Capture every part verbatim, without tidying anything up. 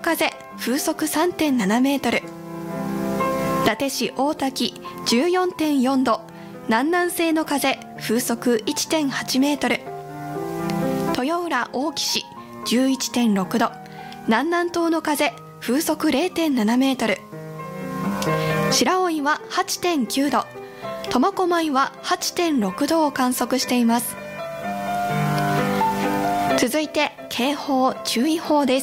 風風速 さんてんななメートル、伊達市大滝 じゅうよんてんよんど、南南西の風風速 いってんはちメートル、豊浦大木市 じゅういってんろくど、南南東の風風速 れいてんななメートル、白老は はちてんきゅうど、苫小牧は はちてんろくどを観測しています。続いて警報注意報です。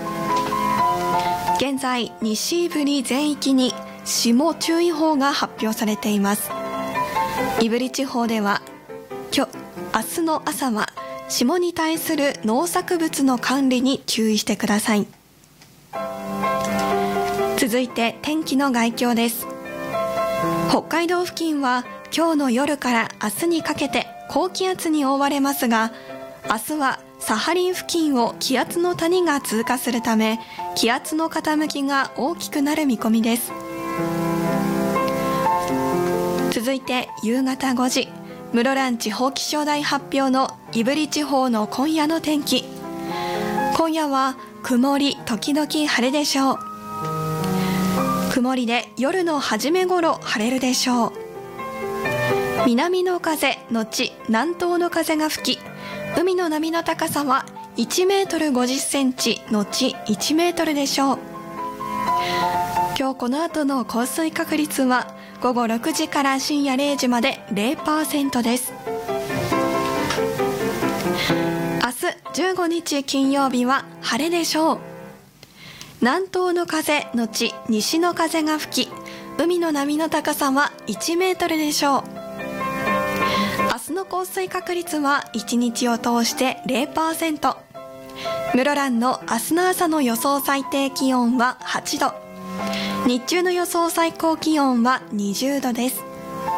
現在西胆振全域に霜注意報が発表されています。胆振地方では今日明日の朝は霜に対する農作物の管理に注意してください。続いて天気の概況です。北海道付近は今日の夜から明日にかけて高気圧に覆われますが、明日はサハリン付近を気圧の谷が通過するため、気圧の傾きが大きくなる見込みです。続いて夕方ごじ、室蘭地方気象台発表の胆振地方の今夜の天気。今夜は曇り時々晴れでしょう。曇りで夜の初め頃晴れるでしょう。南の風のち南東の風が吹き、海の波の高さはいちメートルごじゅっセンチのちいちメートルでしょう。今日この後の降水確率はごごろくじから深夜れいじまで ゼロパーセント です。明日じゅうごにち金曜日は晴れでしょう。南東の風のち西の風が吹き、海の波の高さはいちメートルでしょう。明日の降水確率はいちにちを通して ゼロパーセント。 室蘭の明日の朝の予想最低気温ははちど、日中の予想最高気温はにじゅうどです。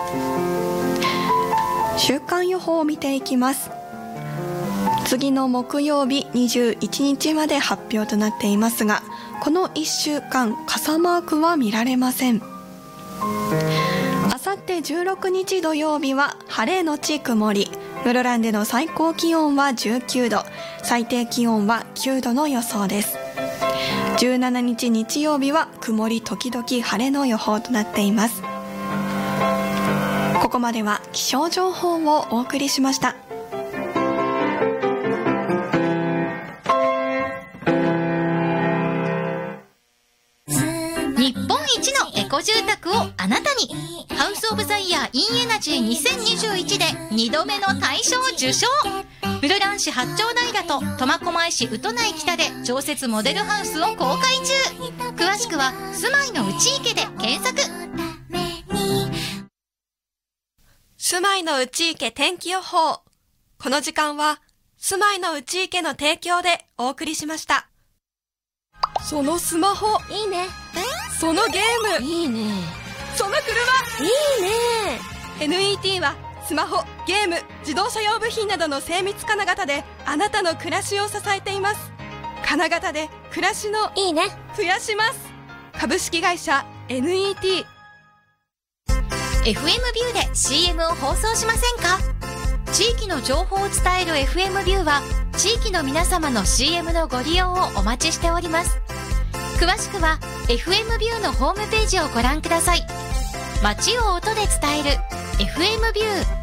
週間予報を見ていきます。次の木曜日にじゅういちにちまで発表となっていますが、このいっしゅうかん傘マークは見られません。あさってじゅうろくにち土曜日は晴れのち曇り、室蘭での最高気温はじゅうきゅうど、最低気温はきゅうどの予想です。じゅうしちにち日曜日は曇り時々晴れの予報となっています。ここまでは気象情報をお送りしました。 日本一のエコ住宅をあなたに、ハウスオブザイヤー インエナジーにせんにじゅういちでにどめの大賞受賞。室蘭市八丁平と苫小牧市宇都内北で常設モデルハウスを公開中。詳しくは住まいの内池で検索。 住まいの内池天気予報。この時間は住まいの内池の提供でお送りしました。そのスマホいいね。 そのゲームいいね。 その車いいね。 エヌイーティー はスマホ、ゲーム、自動車用部品などの精密金型であなたの暮らしを支えています。金型で暮らしのいいね増やします。株式会社 エヌイーティー。 エフエム ビューで シーエム を放送しませんか？地域の情報を伝える エフエム ビューは地域の皆様の シーエム のご利用をお待ちしております。詳しくは エフエム ビューのホームページをご覧ください。街を音で伝える エフエム ビュー。